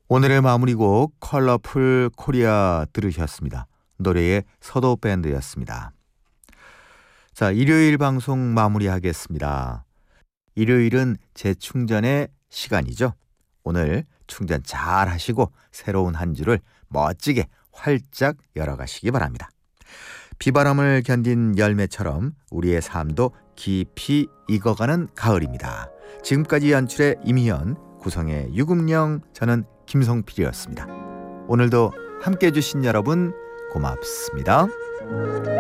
오늘의 마무리곡 컬러풀 코리아 들으셨습니다. 노래의 서도 밴드였습니다. 자, 일요일 방송 마무리하겠습니다. 일요일은 재충전의 시간이죠. 오늘 충전 잘 하시고 새로운 한 주를 멋지게 활짝 열어가시기 바랍니다. 비바람을 견딘 열매처럼 우리의 삶도 깊이 익어가는 가을입니다. 지금까지 연출의 임희연, 구성의 유금령, 저는 김성필이었습니다. 오늘도 함께해 주신 여러분 고맙습니다.